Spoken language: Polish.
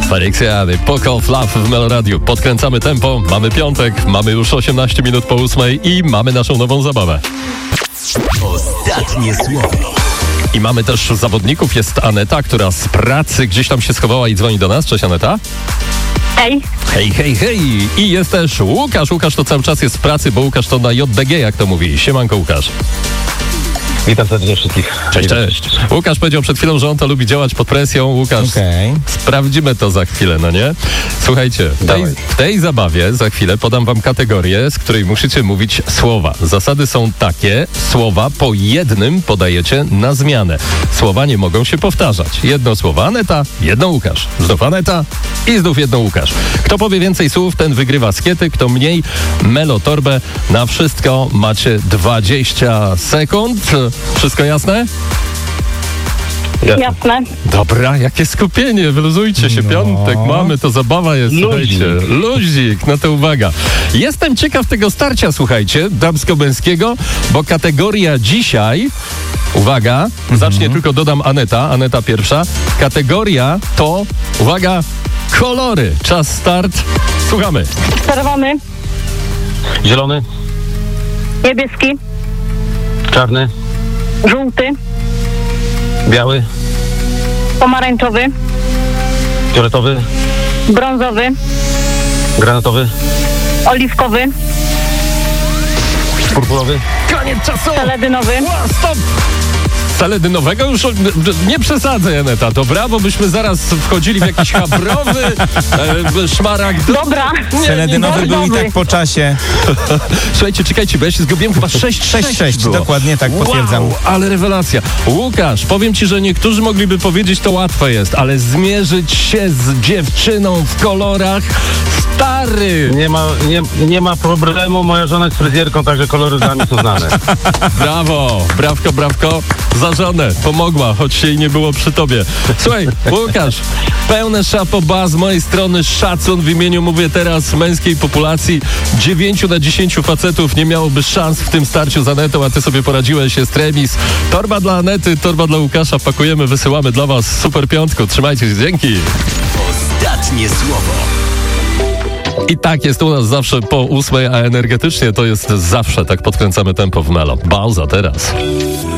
Feryksjany, Poke of Love w Meloradiu. Podkręcamy tempo, mamy piątek, mamy już 18 minut po 8 i mamy naszą nową zabawę. Ostatnie słowo. I mamy też zawodników. Jest Aneta, która z pracy gdzieś tam się schowała i dzwoni do nas. Cześć, Aneta. Hej. Hej, hej, hej. I jest też Łukasz. Łukasz to cały czas jest w pracy, bo Łukasz to na JDG, jak to mówi. Siemanko, Łukasz. Witam serdecznie wszystkich. Cześć, cześć. Łukasz powiedział przed chwilą, że on to lubi działać pod presją. Łukasz, sprawdzimy to za chwilę, no nie? Słuchajcie, w tej zabawie za chwilę podam wam kategorię, z której musicie mówić słowa. Zasady są takie, słowa po jednym podajecie na zmianę. Słowa nie mogą się powtarzać. Jedno słowo Aneta, jedno Łukasz. Znów Aneta i znów jedno Łukasz. Kto powie więcej słów, ten wygrywa skiety, kto mniej, melotorbę. Na wszystko macie 20 sekund. Wszystko jasne? Jasne. Dobra, jakie skupienie, wyluzujcie się, piątek mamy, to zabawa jest, słuchajcie, luzik, no to uwaga. Jestem ciekaw tego starcia, słuchajcie, damsko-męskiego, bo kategoria dzisiaj, uwaga, zacznie tylko dodam Aneta pierwsza, kategoria to, uwaga, kolory, czas start, słuchamy. Czerwony, Zielony, niebieski, czarny, żółty, biały, pomarańczowy, fioletowy, brązowy, granatowy, oliwkowy, purpurowy. Koniec czasu! teledynowy. Stop! Teledynowego już nie przesadzę, Aneta, dobra? Bo byśmy zaraz wchodzili w jakiś habrowy, szmaragd. Dobra. Teledynowy był i tak po czasie. Słuchajcie, czekajcie, bo ja się zgubiłem, chyba 6-6 było. Dokładnie tak, potwierdzam. Wow, ale rewelacja. Łukasz, powiem ci, że niektórzy mogliby powiedzieć, to łatwe jest, ale zmierzyć się z dziewczyną w kolorach, stary! Nie ma problemu, moja żona jest fryzjerką, także kolory dla mnie są znane. Brawo, brawko, za żonę, pomogła, choć jej nie było przy tobie. Słuchaj, Łukasz, pełne chapeau bas z mojej strony, szacun w imieniu, mówię teraz, męskiej populacji. 9 na 10 facetów nie miałoby szans w tym starciu z Anetą, a ty sobie poradziłeś, jest remis. Torba dla Anety, torba dla Łukasza, pakujemy, wysyłamy dla was super piątku, trzymajcie się, dzięki. Ostatnie słowo. I tak jest u nas zawsze po 8, a energetycznie to jest zawsze, tak podkręcamy tempo w Melo. Pauza teraz.